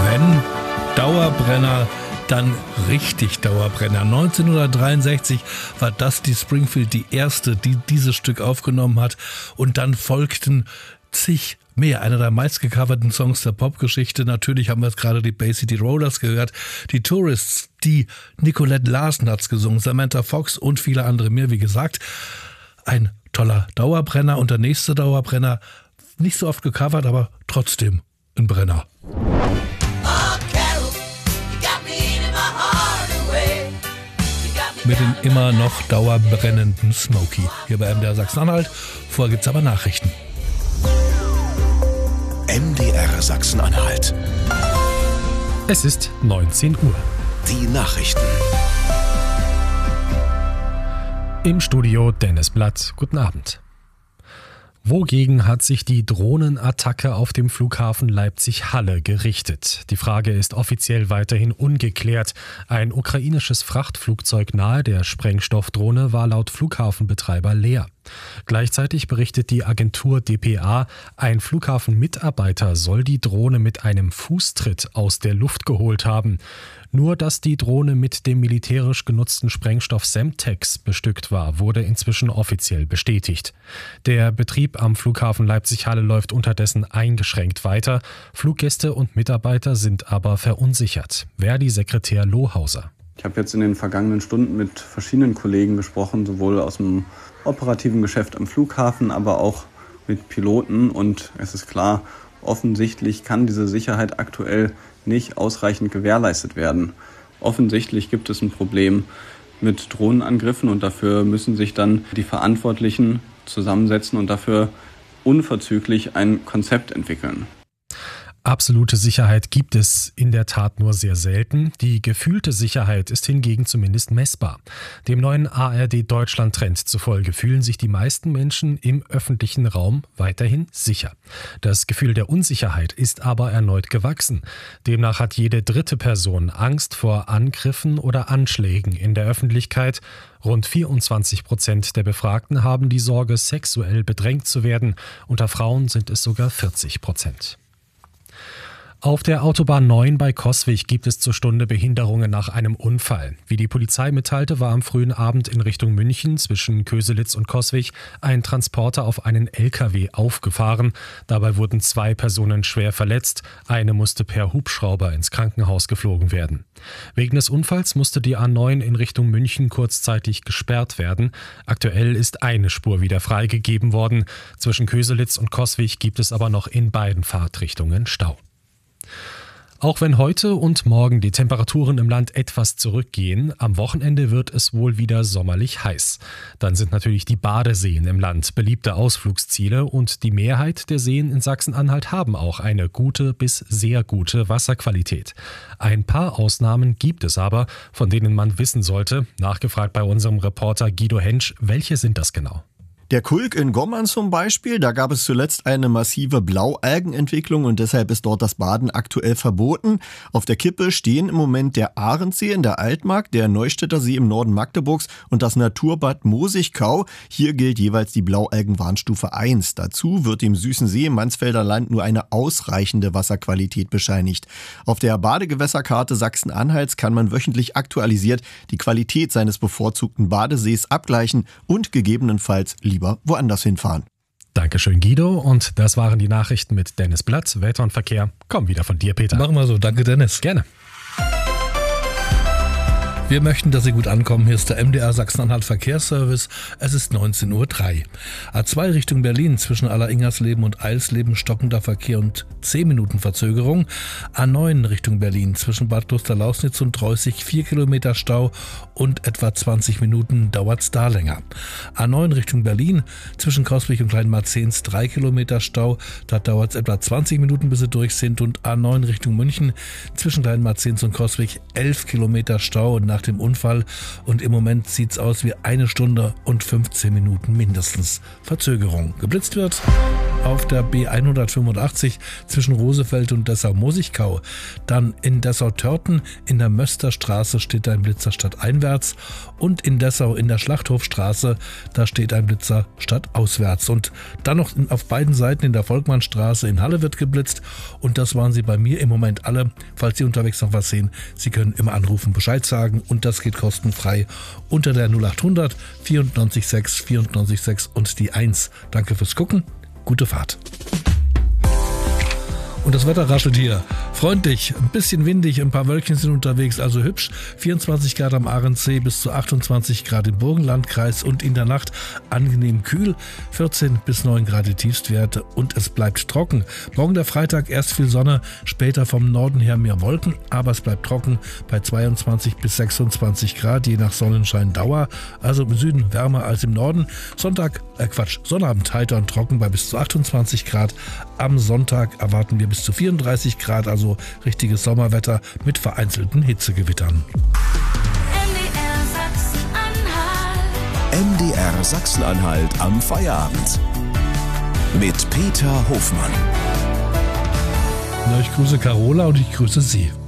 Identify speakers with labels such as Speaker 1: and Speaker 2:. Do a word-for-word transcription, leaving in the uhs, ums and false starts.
Speaker 1: wenn Dauerbrenner, dann richtig Dauerbrenner. neunzehnhundertdreiundsechzig war Dusty Springfield die erste, die dieses Stück aufgenommen hat. Und dann folgten zig mehr. Einer der meistgecoverten Songs der Popgeschichte. Natürlich haben wir jetzt gerade die Bay City Rollers gehört. Die Tourists, die Nicolette Larson hat's gesungen, Samantha Fox und viele andere mehr. Wie gesagt, ein toller Dauerbrenner. Und der nächste Dauerbrenner, nicht so oft gecovert, aber trotzdem ein Brenner. Mit dem immer noch dauerbrennenden Smokey. Hier bei M D R Sachsen-Anhalt. Vorher gibt's aber Nachrichten.
Speaker 2: M D R Sachsen-Anhalt.
Speaker 3: Es ist neunzehn Uhr.
Speaker 2: Die Nachrichten.
Speaker 3: Im Studio Dennis Blatt. Guten Abend. Wogegen hat sich die Drohnenattacke auf dem Flughafen Leipzig-Halle gerichtet? Die Frage ist offiziell weiterhin ungeklärt. Ein ukrainisches Frachtflugzeug nahe der Sprengstoffdrohne war laut Flughafenbetreiber leer. Gleichzeitig berichtet die Agentur D P A, ein Flughafenmitarbeiter soll die Drohne mit einem Fußtritt aus der Luft geholt haben. Nur dass die Drohne mit dem militärisch genutzten Sprengstoff Semtex bestückt war, wurde inzwischen offiziell bestätigt. Der Betrieb am Flughafen Leipzig-Halle läuft unterdessen eingeschränkt weiter. Fluggäste und Mitarbeiter sind aber verunsichert. Verdi-Sekretär Lohauser.
Speaker 4: Ich habe jetzt in den vergangenen Stunden mit verschiedenen Kollegen gesprochen, sowohl aus dem operativen Geschäft am Flughafen, aber auch mit Piloten. Und es ist klar, offensichtlich kann diese Sicherheit aktuell nicht ausreichend gewährleistet werden. Offensichtlich gibt es ein Problem mit Drohnenangriffen und dafür müssen sich dann die Verantwortlichen zusammensetzen und dafür unverzüglich ein Konzept entwickeln.
Speaker 3: Absolute Sicherheit gibt es in der Tat nur sehr selten. Die gefühlte Sicherheit ist hingegen zumindest messbar. Dem neuen A R D-Deutschland-Trend zufolge fühlen sich die meisten Menschen im öffentlichen Raum weiterhin sicher. Das Gefühl der Unsicherheit ist aber erneut gewachsen. Demnach hat jede dritte Person Angst vor Angriffen oder Anschlägen in der Öffentlichkeit. Rund vierundzwanzig Prozent der Befragten haben die Sorge, sexuell bedrängt zu werden. Unter Frauen sind es sogar vierzig Prozent. Auf der Autobahn neun bei Coswig gibt es zur Stunde Behinderungen nach einem Unfall. Wie die Polizei mitteilte, war am frühen Abend in Richtung München zwischen Köselitz und Coswig ein Transporter auf einen L K W aufgefahren. Dabei wurden zwei Personen schwer verletzt. Eine musste per Hubschrauber ins Krankenhaus geflogen werden. Wegen des Unfalls musste die A neun in Richtung München kurzzeitig gesperrt werden. Aktuell ist eine Spur wieder freigegeben worden. Zwischen Köselitz und Coswig gibt es aber noch in beiden Fahrtrichtungen Stau. Auch wenn heute und morgen die Temperaturen im Land etwas zurückgehen, am Wochenende wird es wohl wieder sommerlich heiß. Dann sind natürlich die Badeseen im Land beliebte Ausflugsziele und die Mehrheit der Seen in Sachsen-Anhalt haben auch eine gute bis sehr gute Wasserqualität. Ein paar Ausnahmen gibt es aber, von denen man wissen sollte. Nachgefragt bei unserem Reporter Guido Hensch, welche sind das genau?
Speaker 5: Der Kulk in Gommern zum Beispiel, da gab es zuletzt eine massive Blaualgenentwicklung und deshalb ist dort das Baden aktuell verboten. Auf der Kippe stehen im Moment der Ahrensee in der Altmark, der Neustädter See im Norden Magdeburgs und das Naturbad Mosigkau. Hier gilt jeweils die Blaualgenwarnstufe eins. Dazu wird dem Süßen See im Mansfelder Land nur eine ausreichende Wasserqualität bescheinigt. Auf der Badegewässerkarte Sachsen-Anhalts kann man wöchentlich aktualisiert die Qualität seines bevorzugten Badesees abgleichen und gegebenenfalls lieber woanders hinfahren.
Speaker 3: Dankeschön, Guido. Und das waren die Nachrichten mit Dennis Blatt. Wetter und Verkehr kommen wieder von dir, Peter.
Speaker 1: Machen wir so. Danke, Dennis.
Speaker 3: Gerne.
Speaker 1: Wir möchten, dass Sie gut ankommen. Hier ist der M D R Sachsen-Anhalt Verkehrsservice. Es ist neunzehn Uhr drei. A zwei Richtung Berlin zwischen Aller-Ingersleben und Eisleben stockender Verkehr und zehn Minuten Verzögerung. A neun Richtung Berlin zwischen Bad Klosterlausnitz und Dreußig vier Kilometer Stau und etwa zwanzig Minuten dauert's da länger. A neun Richtung Berlin zwischen Coswig und Kleinmarzens drei Kilometer Stau. Da dauert's etwa zwanzig Minuten, bis Sie durch sind. Und A neun Richtung München zwischen Kleinmarzens und Coswig elf Kilometer Stau und nach dem Unfall, und im Moment sieht's aus wie eine Stunde und fünfzehn Minuten mindestens Verzögerung. Geblitzt wird auf der B hundertfünfundachtzig zwischen Rosefeld und Dessau-Mosigkau. Dann in Dessau-Törten in der Mösterstraße steht ein Blitzer stadteinwärts und in Dessau in der Schlachthofstraße, da steht ein Blitzer stadtauswärts. Und dann noch auf beiden Seiten in der Volkmannstraße in Halle wird geblitzt und das waren sie bei mir im Moment alle. Falls Sie unterwegs noch was sehen, Sie können immer anrufen, Bescheid sagen und das geht kostenfrei unter der null achthundert vierundneunzig sechs vierundneunzig sechs und die eins. Danke fürs Gucken, gute Fahrt. Und das Wetter raschelt hier. Freundlich, ein bisschen windig, ein paar Wölkchen sind unterwegs, also hübsch. vierundzwanzig Grad am Ahrensee bis zu achtundzwanzig Grad im Burgenlandkreis und in der Nacht angenehm kühl. vierzehn bis neun Grad die Tiefstwerte und es bleibt trocken. Morgen der Freitag erst viel Sonne, später vom Norden her mehr Wolken, aber es bleibt trocken bei zweiundzwanzig bis sechsundzwanzig Grad, je nach Sonnenscheindauer. Also im Süden wärmer als im Norden. Sonntag, äh Quatsch, Sonnabend heiter und trocken bei bis zu achtundzwanzig Grad. Am Sonntag erwarten wir bis zu vierunddreißig Grad, also richtiges Sommerwetter mit vereinzelten Hitzegewittern.
Speaker 2: M D R Sachsen-Anhalt am Feierabend. Mit Peter Hofmann.
Speaker 1: Na, ich grüße Carola und ich grüße Sie.